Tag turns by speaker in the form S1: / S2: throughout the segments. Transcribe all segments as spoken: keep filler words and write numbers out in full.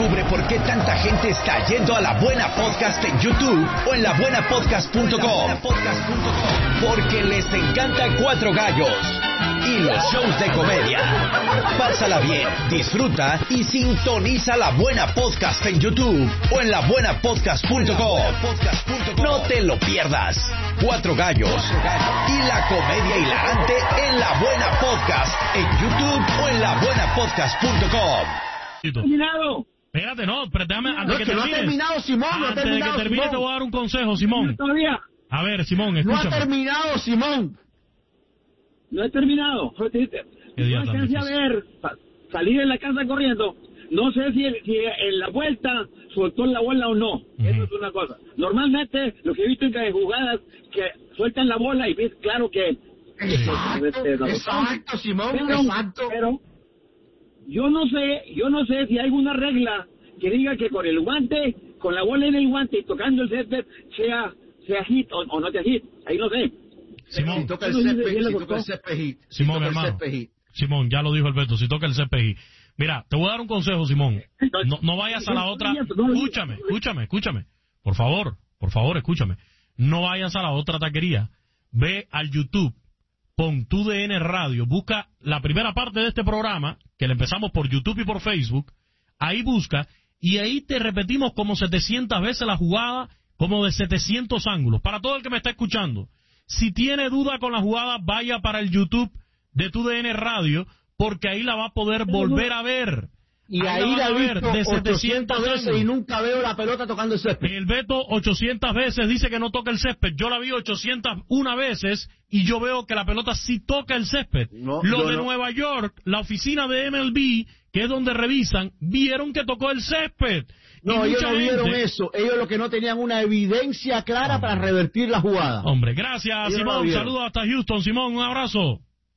S1: Descubre por qué tanta gente está yendo a La Buena Podcast en YouTube o en la buena podcast punto com. Porque les encanta Cuatro Gallos y los shows de comedia. Pásala bien, disfruta y sintoniza La Buena Podcast en YouTube o en la buena podcast punto com. No te lo pierdas. Cuatro Gallos y la comedia hilarante en La Buena Podcast en YouTube o en la buena podcast punto com.
S2: Terminado.
S3: Espérate, no, pero déjame, antes
S4: No,
S3: que,
S4: que no ha
S3: termines,
S4: terminado, Simón, no ha
S3: antes
S4: terminado,
S3: de que termine
S4: Simón.
S3: te voy a dar un consejo, Simón.
S2: Todavía.
S3: A ver, Simón,
S4: No
S3: escúchame.
S4: ha terminado, Simón.
S2: No he terminado. No
S3: día tan
S2: alcancé a
S3: difícil.
S2: ver, sa- salir en la casa corriendo. No sé si, si en la vuelta soltó la bola o no. Eso es una cosa. Normalmente, lo que he visto en jugadas que sueltan la bola y ves claro que...
S4: Exacto, exacto, Simón,
S2: Pero,
S4: exacto.
S2: pero yo no sé, yo no sé si hay alguna regla que diga que con el guante, con la bola en el guante y tocando el césped sea sea hit o, o no sea hit. Ahí no sé.
S3: Simón,
S4: Si toca el
S2: Eso dice
S4: césped,
S2: bien la
S4: si toca el
S2: doctora.
S4: césped hit. Si
S3: Simón,
S4: toca el
S3: hermano.
S4: césped hit.
S3: Simón, ya lo dijo Alberto, si toca el C P I. Mira, te voy a dar un consejo, Simón. No, no vayas a la otra... Escúchame, escúchame, escúchame. Por favor, por favor, escúchame. No vayas a la otra taquería. Ve al YouTube, pon Tu D N Radio, busca la primera parte de este programa, que le empezamos por YouTube y por Facebook. Ahí busca, y ahí te repetimos como setecientas veces la jugada, como de setecientos ángulos. Para todo el que me está escuchando, si tiene duda con la jugada, vaya para el YouTube de Tu D N Radio, porque ahí la va a poder volver a ver.
S4: Y ahí
S3: van
S4: la
S3: a
S4: he
S3: ver
S4: visto
S3: de
S4: ochocientas
S3: setecientas
S4: veces
S3: ángulos.
S4: y nunca veo la pelota tocando el césped.
S3: El Beto ochocientas veces dice que no toca el césped. Yo la vi ochocientas una veces y yo veo que la pelota sí toca el césped.
S4: No,
S3: Los
S4: yo
S3: de
S4: no.
S3: Nueva York, la oficina de M L B, que es donde revisan, vieron que tocó el césped. Y
S4: No, ellos
S3: mucha
S4: no vieron
S3: gente-
S4: eso. Ellos lo que no tenían una evidencia clara
S3: Hombre.
S4: para revertir la jugada.
S3: Hombre, gracias,
S4: Ellos no lo
S3: Simón.
S4: vieron.
S3: Saludos hasta Houston, Simón. Un abrazo.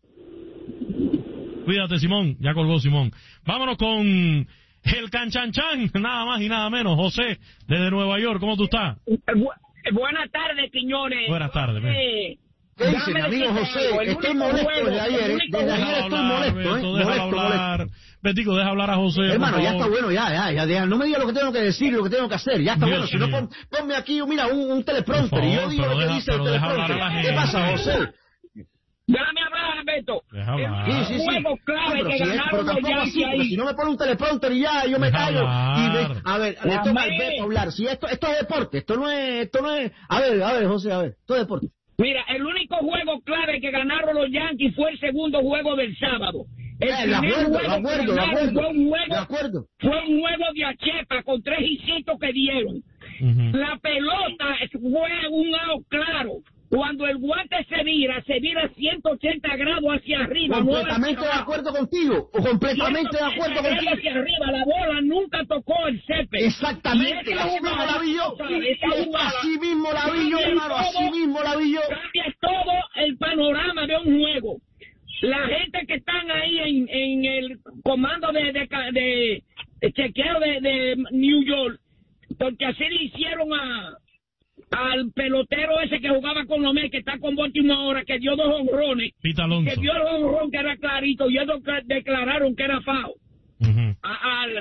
S3: Cuídate, Simón. Ya colgó Simón. Vámonos con el canchanchan, nada más y nada menos. José, desde Nueva York. ¿Cómo tú estás?
S5: Bu- buenas tardes, Quiñones.
S3: Buenas tardes, ven.
S5: Eh,
S4: ¿Qué dice, mi
S5: déjame
S4: amigo
S5: decirte
S4: José?
S5: algo, el
S4: Estoy
S5: único
S4: molesto
S5: juego-
S4: desde ayer,
S5: el
S4: ¿eh?
S5: único
S4: Desde
S5: juego-
S4: ayer estoy molesto, ¿eh?
S3: Beto, déjalo
S4: Molesto,
S3: hablar.
S4: molesto.
S3: Betico, deja hablar a José, por
S4: Hermano, ya
S3: favor.
S4: está bueno, ya, ya, ya, ya. No me diga lo que tengo que decir, lo que tengo que hacer. Ya está
S3: Dios
S4: bueno. Si no,
S3: mío.
S4: pon- ponme aquí, mira, un, un teleprompter.
S3: Por
S4: y yo
S3: favor,
S4: digo
S3: pero
S4: lo que
S3: deja-
S4: dice el
S3: pero deja hablar a la
S4: teleprompter. ¿Qué
S3: gente.
S4: pasa, José?
S5: Déjame hablar, Beto.
S3: Deja hablar.
S4: Sí, sí, sí.
S5: Juego clave
S4: Sí, pero,
S5: que
S4: si es-
S5: ganaron
S4: pero
S5: los
S4: tampoco así,
S5: Yankees
S4: porque
S5: ahí.
S4: si no me pone un teleprompter y ya, yo me
S3: Deja
S4: callo. Y
S3: hablar.
S4: ve- a ver, le toca al Beto hablar. Si esto, esto es deporte, esto no es, esto no es. A ver, a ver, José, a ver, esto es deporte.
S5: Mira, el único juego clave que ganaron los Yankees fue el segundo juego del sábado. El
S4: Eh, de
S5: primer
S4: acuerdo, de
S5: juego que
S4: acuerdo, de
S5: ganaron
S4: acuerdo.
S5: fue un juego,
S4: De acuerdo.
S5: fue un juego de achepa con tres hicitos que dieron.
S3: Ujú.
S5: La pelota fue un out claro. Cuando el guante se vira, se vira ciento ochenta grados hacia arriba. no
S4: Completamente
S5: hacia
S4: de
S5: abajo.
S4: acuerdo contigo. O completamente de acuerdo
S5: ciento ochenta grados
S4: contigo.
S5: hacia arriba, la bola nunca tocó el césped.
S4: Exactamente,
S5: Y esa
S4: así mismo
S5: jugada,
S4: la vi yo.
S5: esa jugada
S4: Así mismo la vi yo,
S5: cambia
S4: hermano, así
S5: todo,
S4: mismo la vi yo.
S5: Cambia todo el panorama de un juego. La gente que están ahí en, en el comando de, de, de, de chequeo de, de New York, porque así le hicieron a al pelotero ese que jugaba con los Mets, que está con Baltimore ahora, que dio dos honrones,
S3: Pete Alonso.
S5: que dio el honrón que era clarito, y ellos que- declararon que era foul.
S3: Ujú.
S5: A- al,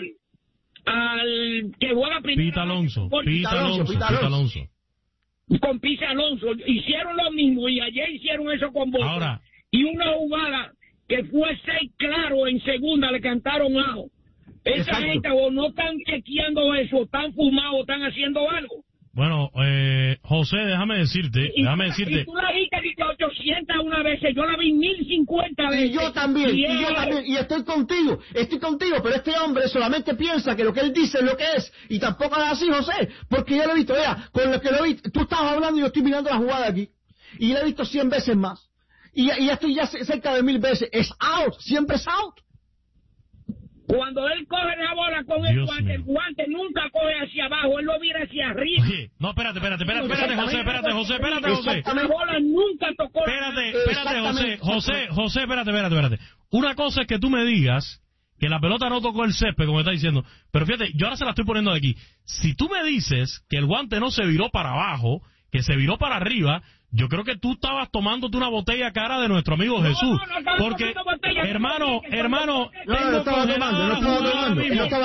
S5: al que juega primero.
S3: Pete Alonso.
S5: con-
S3: Pete Alonso.
S4: Pete
S3: Pete
S4: Alonso.
S3: Alonso.
S5: Con Pete Alonso. Hicieron lo mismo, y ayer hicieron eso con Boston.
S3: Ahora.
S5: Y una jugada que fue seis claro en segunda, le cantaron ajo. Esa
S4: Exacto.
S5: gente o no están chequeando eso, o están fumados, o están haciendo algo.
S3: Bueno, eh, José, déjame decirte,
S5: Y,
S3: déjame
S5: y
S3: decirte.
S5: tú la viste dice, ochocientas una vez, yo la vi mil cincuenta veces.
S4: Y yo también, y yo
S5: él-
S4: también, y estoy contigo, estoy contigo, pero este hombre solamente piensa que lo que él dice es lo que es, y tampoco es así, José, porque yo lo he visto, vea, con lo que lo vi, tú estabas hablando y yo estoy mirando la jugada aquí, y lo he visto cien veces más, y, y ya estoy ya cerca de mil veces, es out, siempre es out.
S5: Cuando él coge la bola con el
S3: Dios
S5: guante,
S3: mío.
S5: el guante nunca coge hacia abajo, él lo vira hacia arriba.
S3: Oye, no, espérate, espérate, espérate, espérate, José, espérate, José, espérate, José.
S5: La bola nunca tocó.
S3: Espérate, espérate, José,
S4: Exactamente.
S3: José, José, espérate, espérate, espérate. Una cosa es que tú me digas que la pelota no tocó el césped, como me está diciendo, pero fíjate, yo ahora se la estoy poniendo de aquí. Si tú me dices que el guante no se viró para abajo, que se viró para arriba, yo creo que tú estabas tomándote una botella cara de nuestro amigo
S5: No,
S3: Jesús.
S5: no, no estaba
S3: Porque,
S5: tomando botella.
S3: hermano, hermano,
S4: No, no
S3: tengo
S4: estaba
S3: congelada
S4: tomando, no
S3: la
S4: estaba
S3: jugada
S4: tomando,
S3: ahora
S4: él no
S3: mismo.
S4: estaba